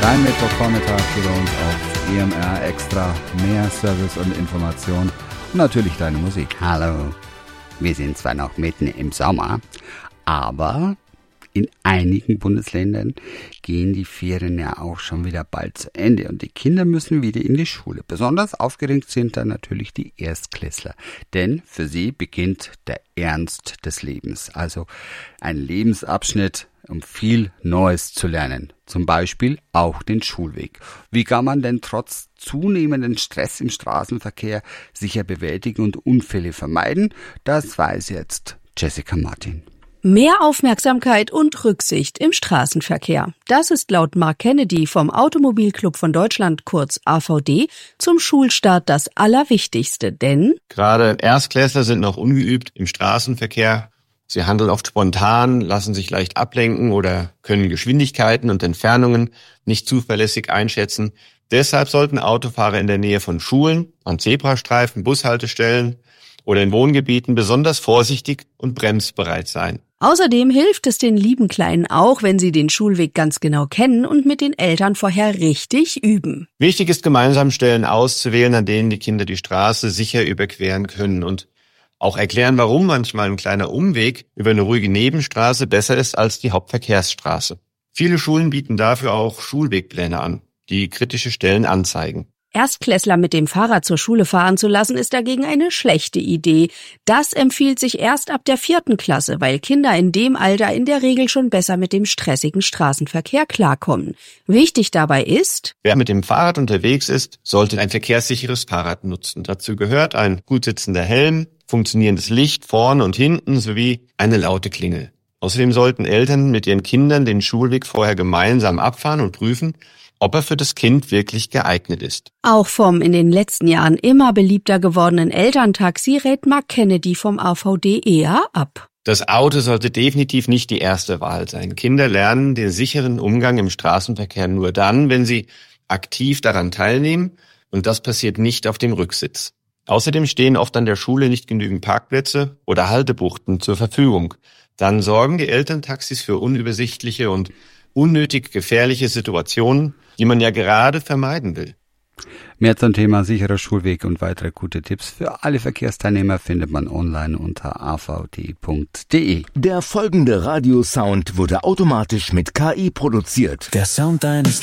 Dein Mittwochvormittag hier bei uns auf EMR Extra. Mehr Service und Information und natürlich deine Musik. Hallo, wir sind zwar noch mitten im Sommer, aber in einigen Bundesländern gehen die Ferien ja auch schon wieder bald zu Ende und die Kinder müssen wieder in die Schule. Besonders aufgeregt sind dann natürlich die Erstklässler, denn für sie beginnt der Ernst des Lebens, also ein Lebensabschnitt, um viel Neues zu lernen, zum Beispiel auch den Schulweg. Wie kann man denn trotz zunehmenden Stress im Straßenverkehr sicher bewältigen und Unfälle vermeiden? Das weiß jetzt Jessica Martin. Mehr Aufmerksamkeit und Rücksicht im Straßenverkehr. Das ist laut Mark Kennedy vom Automobilclub von Deutschland, kurz AVD, zum Schulstart das Allerwichtigste, denn gerade Erstklässler sind noch ungeübt im Straßenverkehr. Sie handeln oft spontan, lassen sich leicht ablenken oder können Geschwindigkeiten und Entfernungen nicht zuverlässig einschätzen. Deshalb sollten Autofahrer in der Nähe von Schulen, an Zebrastreifen, Bushaltestellen oder in Wohngebieten besonders vorsichtig und bremsbereit sein. Außerdem hilft es den lieben Kleinen auch, wenn sie den Schulweg ganz genau kennen und mit den Eltern vorher richtig üben. Wichtig ist, gemeinsam Stellen auszuwählen, an denen die Kinder die Straße sicher überqueren können und auch erklären, warum manchmal ein kleiner Umweg über eine ruhige Nebenstraße besser ist als die Hauptverkehrsstraße. Viele Schulen bieten dafür auch Schulwegpläne an, die kritische Stellen anzeigen. Erstklässler mit dem Fahrrad zur Schule fahren zu lassen, ist dagegen eine schlechte Idee. Das empfiehlt sich erst ab der 4. Klasse, weil Kinder in dem Alter in der Regel schon besser mit dem stressigen Straßenverkehr klarkommen. Wichtig dabei ist, wer mit dem Fahrrad unterwegs ist, sollte ein verkehrssicheres Fahrrad nutzen. Dazu gehört ein gut sitzender Helm, funktionierendes Licht vorne und hinten sowie eine laute Klingel. Außerdem sollten Eltern mit ihren Kindern den Schulweg vorher gemeinsam abfahren und prüfen, ob er für das Kind wirklich geeignet ist. Auch vom in den letzten Jahren immer beliebter gewordenen Elterntaxi rät Mark Kennedy vom AVD eher ab. Das Auto sollte definitiv nicht die erste Wahl sein. Kinder lernen den sicheren Umgang im Straßenverkehr nur dann, wenn sie aktiv daran teilnehmen, und das passiert nicht auf dem Rücksitz. Außerdem stehen oft an der Schule nicht genügend Parkplätze oder Haltebuchten zur Verfügung. Dann sorgen die Elterntaxis für unübersichtliche und unnötig gefährliche Situationen, die man ja gerade vermeiden will. Mehr zum Thema sicherer Schulweg und weitere gute Tipps für alle Verkehrsteilnehmer findet man online unter avd.de. Der folgende Radiosound wurde automatisch mit KI produziert. Der Sound deines